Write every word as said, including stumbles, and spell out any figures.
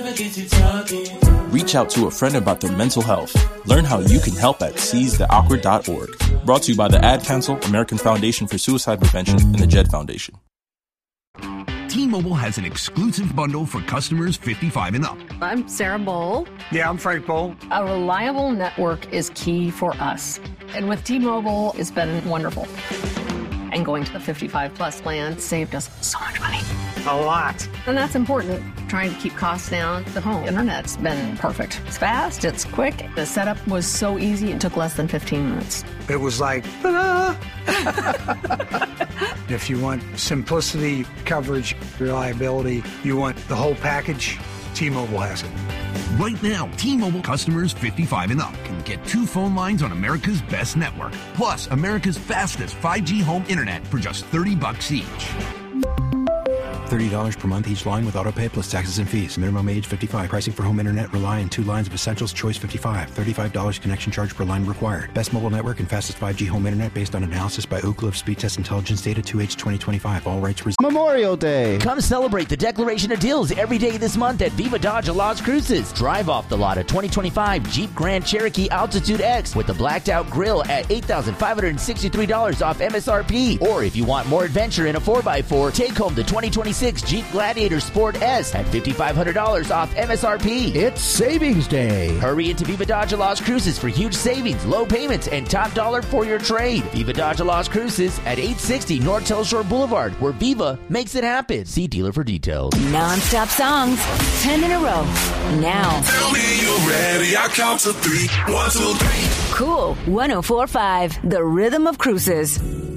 never get you talking. Reach out to a friend about their mental health. Learn how you can help at seize the awkward dot org. Brought to you by the Ad Council, American Foundation for Suicide Prevention, and the Jed Foundation. T-Mobile has an exclusive bundle for customers fifty-five and up. I'm Sarah Bowl. Yeah, I'm Frank Bowl. A reliable network is key for us. And with T-Mobile, it's been wonderful. And going to the fifty-five plus plan saved us so much money. A lot. And that's important. Trying to keep costs down. The home internet's been perfect. It's fast, it's quick. The setup was so easy, it took less than fifteen minutes. It was like, ta-da! If you want simplicity, coverage, reliability, you want the whole package, T-Mobile has it. Right now, T-Mobile customers fifty-five and up can get two phone lines on America's best network, plus America's fastest five G home internet for just thirty bucks each. thirty dollars per month each line with autopay plus taxes and fees. Minimum age fifty-five. Pricing for home internet rely on two lines of Essentials Choice fifty-five. thirty-five dollars connection charge per line required. Best mobile network and fastest five G home internet based on analysis by Ookla of Speed Test Intelligence data two H twenty twenty-five. All rights reserved. Memorial Day. Come celebrate the Declaration of Deals every day this month at Viva Dodge of Las Cruces. Drive off the lot a twenty twenty-five Jeep Grand Cherokee Altitude X with the blacked out grille at eight thousand five hundred sixty-three dollars off M S R P. Or if you want more adventure in a four by four, take home the twenty twenty-six Jeep Gladiator Sport S at five thousand five hundred dollars off M S R P. It's Savings Day. Hurry into Viva Dodge of Las Cruces for huge savings, low payments, and top dollar for your trade. Viva Dodge of Las Cruces at eight sixty North Telshore Boulevard, where Viva makes it happen. See dealer for details. Non-stop songs, ten in a row. Now. Tell me you're ready. I count to three. One, two, three. Cool. one oh four point five, The Rhythm of Cruces.